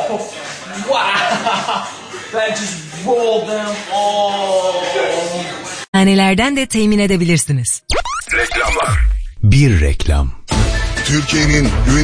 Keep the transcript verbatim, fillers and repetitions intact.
Wow. That just rolled them all. Hanelerden de temin edebilirsiniz. Reklamlar. Bir reklam. Türkiye'nin